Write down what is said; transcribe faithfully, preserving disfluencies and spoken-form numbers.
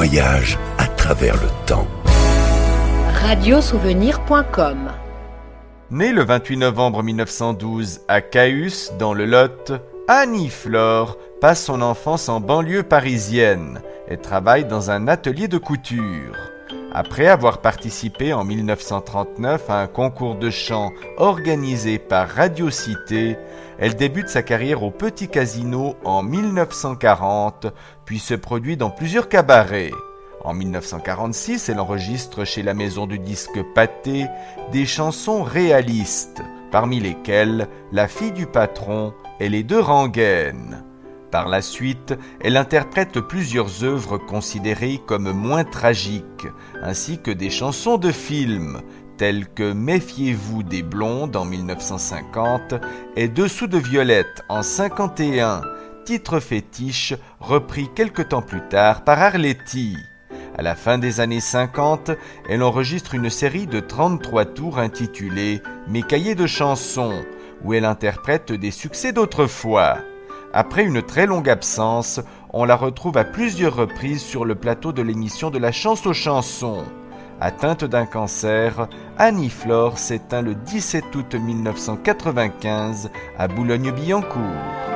voyage à travers le temps. radiosouvenir point com. Née le vingt-huit novembre mille neuf cent douze à Cahusse, dans le Lot, Annie Flore passe son enfance en banlieue parisienne et travaille dans un atelier de couture. Après avoir participé en mille neuf cent trente-neuf à un concours de chant organisé par Radio Cité, elle débute sa carrière au Petit Casino en mille neuf cent quarante, puis se produit dans plusieurs cabarets. En mille neuf cent quarante-six, elle enregistre chez la maison de disques Pathé des chansons réalistes, parmi lesquelles La fille du patron et Les deux rengaines. Par la suite, elle interprète plusieurs œuvres considérées comme moins tragiques, ainsi que des chansons de films, telles que Méfiez-vous des blondes en mille neuf cent cinquante et Dessous de Violette en cinquante et un, titre fétiche repris quelque temps plus tard par Arletty. À la fin des années cinquante, elle enregistre une série de trente-trois tours intitulée Mes cahiers de chansons, où elle interprète des succès d'autrefois. Après une très longue absence, on la retrouve à plusieurs reprises sur le plateau de l'émission de la Chance aux chansons. Atteinte d'un cancer, Annie Flore s'éteint le dix-sept août mille neuf cent quatre-vingt-quinze à Boulogne-Billancourt.